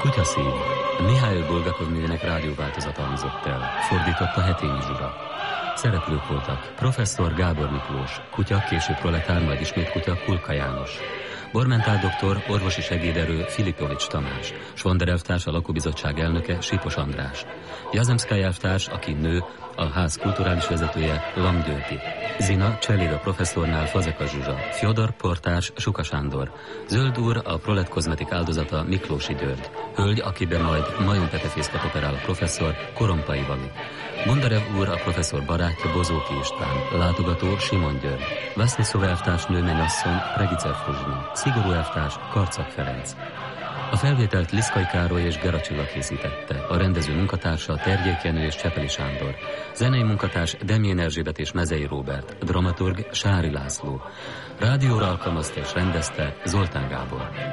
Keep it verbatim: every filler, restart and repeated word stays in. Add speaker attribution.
Speaker 1: Kutyaszín. Mihály Bulgakov művének rádióváltozata hangzott el. Fordította Hetényi Zsura. Szereplők voltak: professzor Gábor Miklós, kutya, később proletár, majd ismét kutya, Kulka János. Bormentál doktor, orvosi segéderő Filipovics Tamás, Svonder elvtárs, a lakóbizottság elnöke Sipos András, Jazemszkály elvtárs, aki nő, a ház kulturális vezetője Lam Györgyi, Zina Cseléda professzornál Fazeka Zsuzsa, Fjodor portárs Suka Sándor, Zöld úr a Prolet kozmetik áldozata Miklósi György, hölgy, akiben majd Majom Petefészket operál a professzor Korompai Vali, Bondarev úr a professzor barátja Bozóki István, látogató Simon György, Vaszniszov elvtárs nő mennyasszony Pregicer Fruzsina, szigorú elvtárs Karcag Ferenc. A felvételt Liszkai Károly és Gera Csilla készítette, a rendező munkatársa Tergyék Jenő és Csepeli Sándor, zenei munkatárs Demjén Erzsébet és Mezei Róbert, dramaturg Sári László. Rádióra alkalmazta és rendezte Zoltán Gábor.